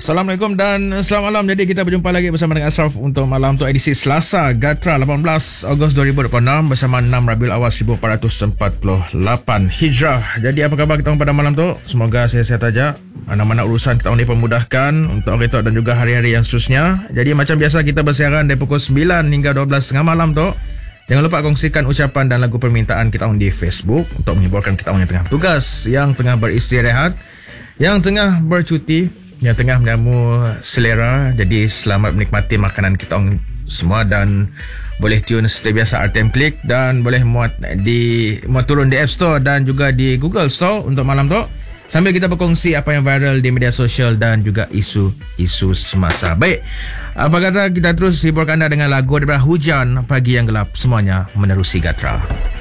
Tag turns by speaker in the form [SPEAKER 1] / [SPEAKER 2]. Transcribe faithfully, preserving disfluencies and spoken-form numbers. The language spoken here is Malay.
[SPEAKER 1] Assalamualaikum dan selamat malam. Jadi kita berjumpa lagi bersama dengan Ashraf untuk malam untuk edisi Selasa Gatra lapan belas Ogos dua ribu dua puluh enam bersama enam Rabiul Awal seribu empat ratus empat puluh lapan Hijrah. Jadi apa khabar kita pada malam tu? Semoga sihat-sihat aja. Mana-mana urusan kita ini pemudahkan untuk hari tu dan juga hari-hari yang seterusnya. Jadi macam biasa kita bersiaran dari pukul sembilan hingga dua belas tengah malam tu. Jangan lupa kongsikan ucapan dan lagu permintaan kita di Facebook untuk menghiburkan kita yang tengah bertugas, yang tengah beristirahat, yang tengah bercuti, yang tengah menjamu selera. Jadi selamat menikmati makanan kita semua dan boleh tune seperti biasa R T M Click dan boleh muat di muat turun di App Store dan juga di Google Store untuk malam tu, sambil kita berkongsi apa yang viral di media sosial dan juga isu-isu semasa. Baik, apa kata kita terus hiburkan anda dengan lagu daripada Hujan Pagi Yang Gelap, semuanya menerusi Gatra.